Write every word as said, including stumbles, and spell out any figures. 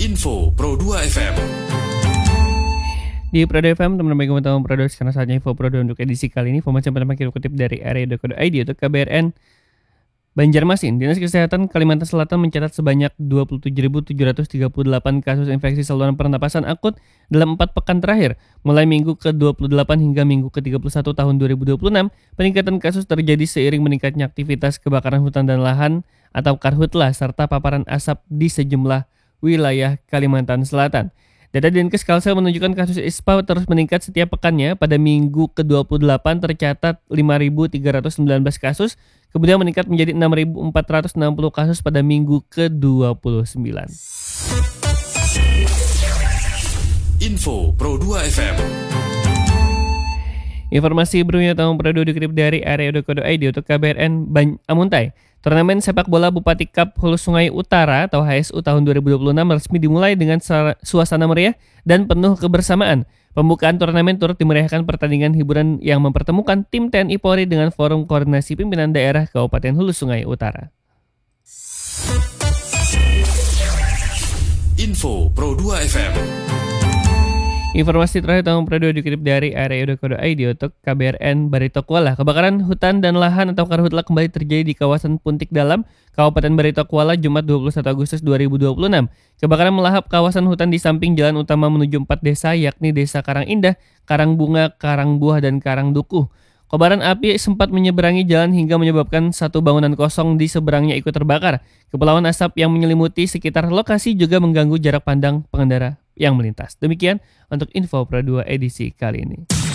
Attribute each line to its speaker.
Speaker 1: Info Pro dua F M.
Speaker 2: Di Pro dua F M, teman-teman teman-teman Pro dua, sekarang saatnya Info Pro dua untuk edisi kali ini. Informasi yang pertama kita kutip dari area dot co dot i d untuk K B R N Banjarmasin. Dinas Kesehatan Kalimantan Selatan mencatat sebanyak dua puluh tujuh ribu tujuh ratus tiga puluh delapan kasus infeksi saluran pernapasan akut dalam empat pekan terakhir, mulai minggu ke dua puluh delapan hingga minggu ke tiga puluh satu tahun dua ribu dua puluh enam. Peningkatan kasus terjadi seiring meningkatnya aktivitas kebakaran hutan dan lahan atau karhutlah serta paparan asap di sejumlah wilayah Kalimantan Selatan. Data Dinkes Kalsel menunjukkan kasus ispa terus meningkat setiap pekannya. Pada minggu ke dua puluh delapan tercatat lima ribu tiga ratus sembilan belas kasus, kemudian meningkat menjadi enam ribu empat ratus enam puluh kasus pada minggu ke dua puluh sembilan.
Speaker 1: Info Pro dua F M.
Speaker 2: Informasi berikutnya tahun Pro dua dikutip dari area dot co dot i d untuk K B R N Ban- Amuntai. Turnamen sepak bola Bupati Cup Hulu Sungai Utara atau H S U tahun dua ribu dua puluh enam resmi dimulai dengan suasana meriah dan penuh kebersamaan. Pembukaan turnamen turut dimeriahkan pertandingan hiburan yang mempertemukan tim T N I Polri dengan Forum Koordinasi Pimpinan Daerah Kabupaten Hulu Sungai Utara.
Speaker 1: Info Pro dua F M.
Speaker 2: Informasi terakhir tahun Pro dua dikutip dari area dot co dot i d untuk K B R N Barito Kuala. Kebakaran hutan dan lahan atau karhutla kembali terjadi di kawasan Puntik Dalam, Kabupaten Barito Kuala, Jumat dua puluh satu Agustus dua ribu dua puluh enam. Kebakaran melahap kawasan hutan di samping jalan utama menuju empat desa, yakni Desa Karang Indah, Karang Bunga, Karang Buah, dan Karang Dukuh. Kobaran api sempat menyeberangi jalan hingga menyebabkan satu bangunan kosong di seberangnya ikut terbakar. Kepulauan asap yang menyelimuti sekitar lokasi juga mengganggu jarak pandang pengendara yang melintas. Demikian untuk Info Pro dua edisi kali ini.